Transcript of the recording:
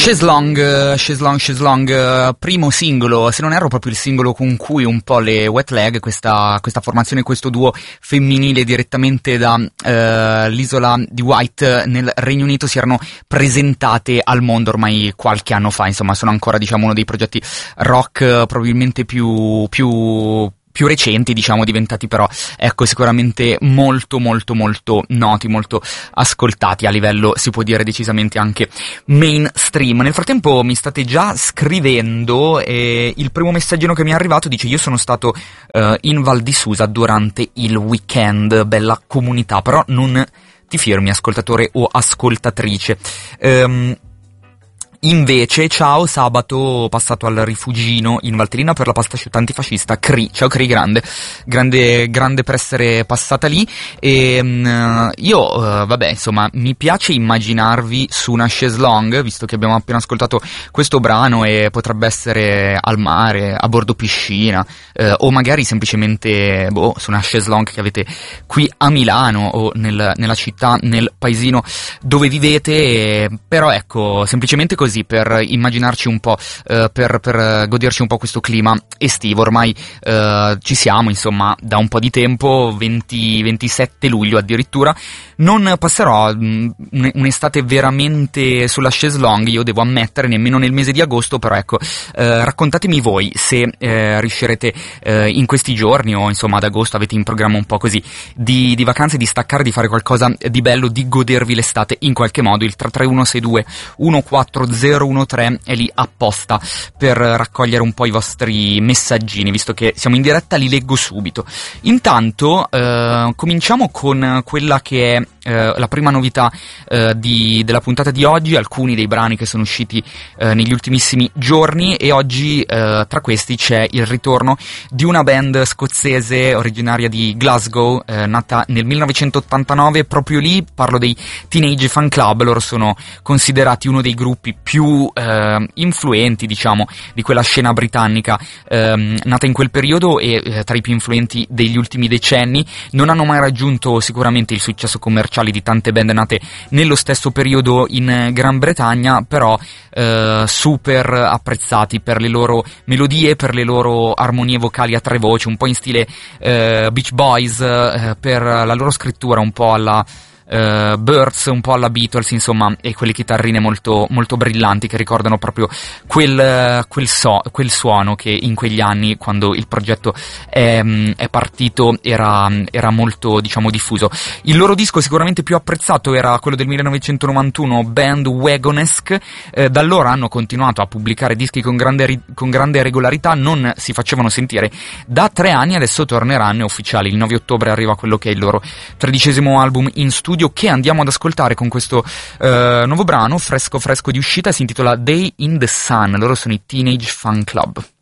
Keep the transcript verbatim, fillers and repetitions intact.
Chaise Longue, Chaise Longue, Chaise Longue, primo singolo, se non erro proprio il singolo con cui un po' le Wet Leg, questa, questa formazione, questo duo femminile direttamente da eh, l'isola di Wight nel Regno Unito, si erano presentate al mondo ormai qualche anno fa. Insomma, sono ancora, diciamo, uno dei progetti rock eh, probabilmente più, più più recenti, diciamo, diventati però, ecco, sicuramente molto molto molto noti, molto ascoltati a livello, si può dire, decisamente anche mainstream. Nel frattempo mi state già scrivendo e il primo messaggino che mi è arrivato dice: io sono stato uh, in Val di Susa durante il weekend, bella comunità. Però non ti firmi, ascoltatore o ascoltatrice. Um, Invece, ciao, sabato passato al Rifugino in Valtellina per la pasta asciutta antifascista. Cri, ciao Cri, grande, grande, grande per essere passata lì. E um, io, uh, vabbè, insomma, mi piace immaginarvi su una chaise longue, visto che abbiamo appena ascoltato questo brano, e potrebbe essere al mare, a bordo piscina, uh, o magari semplicemente, boh, su una chaise longue che avete qui a Milano o nel, nella città, nel paesino dove vivete. E, però ecco, semplicemente così, per immaginarci un po', eh, per, per goderci un po' questo clima estivo. Ormai eh, ci siamo, insomma, da un po' di tempo, venti ventisette luglio addirittura. Non passerò mh, un'estate veramente sulla chaise longue, io devo ammettere, nemmeno nel mese di agosto, però ecco, eh, raccontatemi voi se eh, riuscirete eh, in questi giorni, o insomma ad agosto avete in programma un po' così di, di vacanze, di staccare, di fare qualcosa di bello, di godervi l'estate in qualche modo. Il tre tre uno sei due uno quattro zero uno tre è lì apposta per raccogliere un po' i vostri messaggini, visto che siamo in diretta li leggo subito. Intanto eh, cominciamo con quella che è Uh, la prima novità uh, di, della puntata di oggi, alcuni dei brani che sono usciti uh, negli ultimissimi giorni, e oggi uh, tra questi c'è il ritorno di una band scozzese originaria di Glasgow, uh, nata nel millenovecentottantanove. Proprio lì parlo dei Teenage Fan Club. Loro sono considerati uno dei gruppi più uh, influenti, diciamo, di quella scena britannica uh, nata in quel periodo, e uh, tra i più influenti degli ultimi decenni. Non hanno mai raggiunto sicuramente il successo commerciale di tante band nate nello stesso periodo in Gran Bretagna, però eh, super apprezzati per le loro melodie, per le loro armonie vocali a tre voci, un po' in stile eh, Beach Boys, eh, per la loro scrittura un po' alla Uh, Birds, un po' alla Beatles, insomma, e quelle chitarrine molto, molto brillanti che ricordano proprio quel, quel, so, quel suono che in quegli anni, quando il progetto è, è partito, era, era molto, diciamo, diffuso. Il loro disco sicuramente più apprezzato era quello del millenovecentonovantuno, Bandwagonesque. Eh, da allora hanno continuato a pubblicare dischi con grande, con grande regolarità, non si facevano sentire da tre anni, adesso torneranno, è ufficiale. Il nove ottobre arriva quello che è il loro tredicesimo album in studio, che andiamo ad ascoltare con questo uh, nuovo brano fresco fresco di uscita. Si intitola Day in the Sun. Loro sono i Teenage Fan Club.